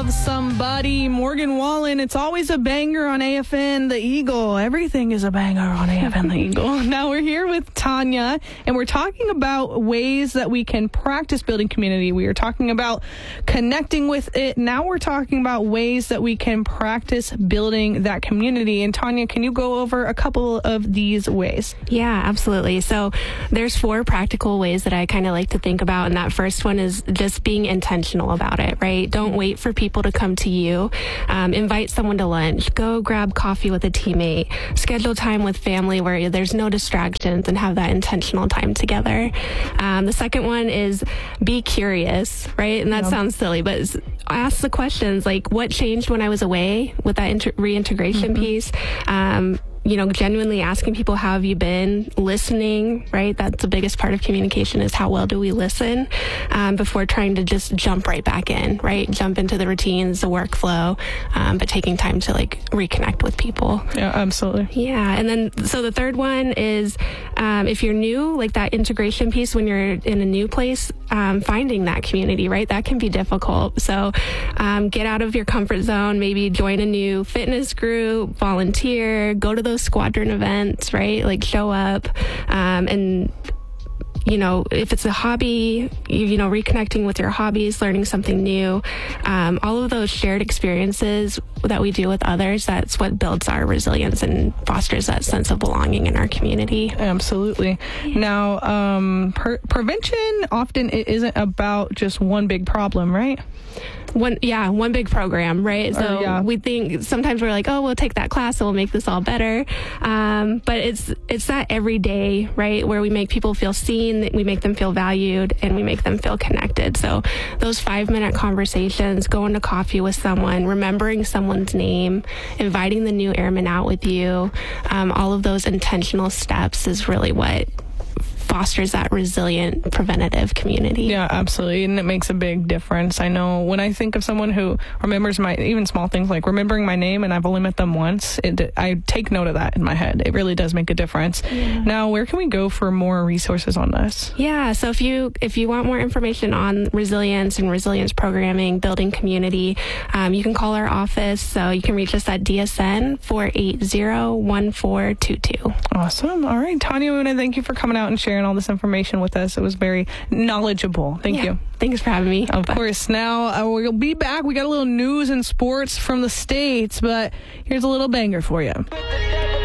Love Somebody. Morgan Wallen. It's always a banger on AFN The Eagle. Everything is a banger on AFN The Eagle. Now we're here with Tanya, and we're talking about ways that we can practice building community. We are talking about connecting with it. Now we're talking about ways that we can practice building that community. And Tanya, can you go over a couple of these ways? Yeah, absolutely. So there's 4 practical ways that I kind of like to think about. And that first one is just being intentional about it, right? Don't wait for people to come to you. Invite someone to lunch. Go grab coffee with a teammate. Schedule time with family where there's no distractions and have that intentional time together. The second one is be curious, right? And that sounds silly, but ask the questions like, what changed when I was away with that reintegration piece? Genuinely asking people, how have you been? Listening, right? That's the biggest part of communication, is how well do we listen before trying to just jump right back in, right? Jump into the routines, the workflow, but taking time to reconnect with people. Yeah, absolutely. Yeah. And then, so the third one is if you're new, like that integration piece, when you're in a new place, finding that community, right? That can be difficult. So get out of your comfort zone, maybe join a new fitness group, volunteer, go to those squadron events, right? Like show up, and if it's a hobby, reconnecting with your hobbies, learning something new, all of those shared experiences that we do with others, that's what builds our resilience and fosters that sense of belonging in our community. Absolutely. Now, prevention often isn't about just one big problem, right? One big program, right? So we think sometimes we're like, oh, we'll take that class and we'll make this all better. But it's that every day, right? Where we make people feel seen, we make them feel valued, and we make them feel connected. So those 5-minute conversations, going to coffee with someone, remembering someone's name, inviting the new airman out with you, all of those intentional steps is really what fosters that resilient preventative community. Yeah, absolutely. And it makes a big difference. I know when I think of someone who remembers even small things like remembering my name and I've only met them once, I take note of that in my head. It really does make a difference. Yeah. Now, where can we go for more resources on this? Yeah, so if you want more information on resilience and resilience programming, building community, you can call our office. So you can reach us at DSN 480-1422. Awesome. All right, Tanya, we want to thank you for coming out and sharing all this information with us. It was very knowledgeable. Thank you. Thanks for having me. Of course. Now, we'll be back. We got a little news and sports from the States, but here's a little banger for you.